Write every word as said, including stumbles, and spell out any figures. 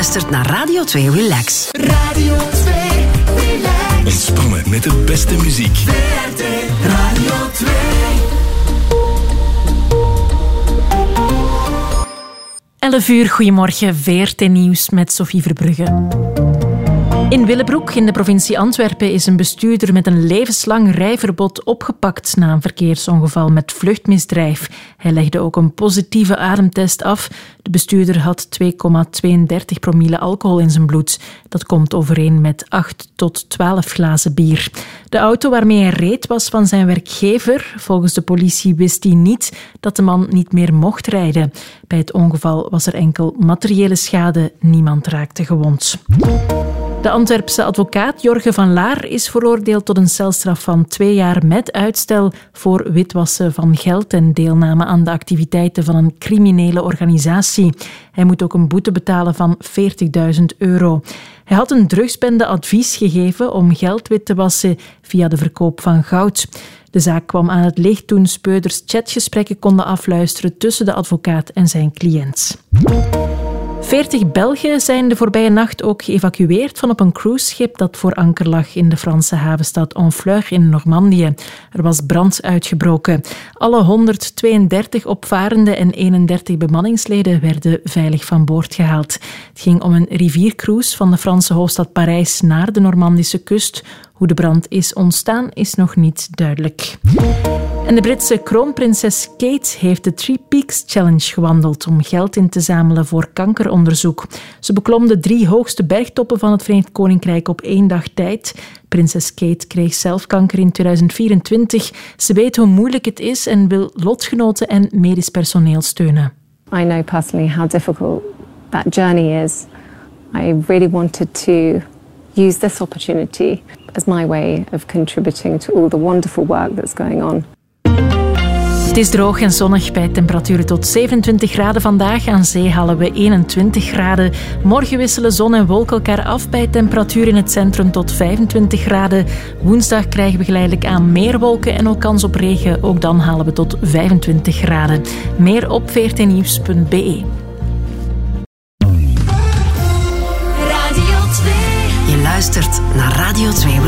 luistert naar Radio twee Relax. Radio twee Relax. Ontspannen met de beste muziek. V R T Radio twee. elf uur, goedemorgen, V R T Nieuws met Sophie Verbrugge. In Willebroek, in de provincie Antwerpen, is een bestuurder met een levenslang rijverbod opgepakt na een verkeersongeval met vluchtmisdrijf. Hij legde ook een positieve ademtest af. De bestuurder had twee komma tweeëndertig promille alcohol in zijn bloed. Dat komt overeen met acht tot twaalf glazen bier. De auto waarmee hij reed was van zijn werkgever. Volgens de politie wist hij niet dat de man niet meer mocht rijden. Bij het ongeval was er enkel materiële schade. Niemand raakte gewond. De Antwerpse advocaat Jorge van Laar is veroordeeld tot een celstraf van twee jaar met uitstel voor witwassen van geld en deelname aan de activiteiten van een criminele organisatie. Hij moet ook een boete betalen van veertigduizend euro. Hij had een drugsbende advies gegeven om geld wit te wassen via de verkoop van goud. De zaak kwam aan het licht toen speurders chatgesprekken konden afluisteren tussen de advocaat en zijn cliënt. veertig Belgen zijn de voorbije nacht ook geëvacueerd van op een cruiseschip dat voor anker lag in de Franse havenstad Honfleur in Normandië. Er was brand uitgebroken. Alle honderdtweeëndertig opvarenden en eenendertig bemanningsleden werden veilig van boord gehaald. Het ging om een riviercruise van de Franse hoofdstad Parijs naar de Normandische kust. Hoe de brand is ontstaan is nog niet duidelijk. En de Britse kroonprinses Kate heeft de Three Peaks Challenge gewandeld om geld in te zamelen voor kankeronderzoek. Ze beklom de drie hoogste bergtoppen van het Verenigd Koninkrijk op één dag tijd. Prinses Kate kreeg zelf kanker in tweeduizend vierentwintig. Ze weet hoe moeilijk het is en wil lotgenoten en medisch personeel steunen. I know personally how difficult that journey is. I really wanted to use this opportunity as my way of contributing to all the wonderful work that's going on. Het is droog en zonnig bij temperaturen tot zevenentwintig graden vandaag. Aan zee halen we eenentwintig graden. Morgen wisselen zon en wolken elkaar af bij temperatuur in het centrum tot vijfentwintig graden. Woensdag krijgen we geleidelijk aan meer wolken en ook kans op regen. Ook dan halen we tot vijfentwintig graden. Meer op v r t nieuws punt b e. Radio twee. Je luistert naar Radio twee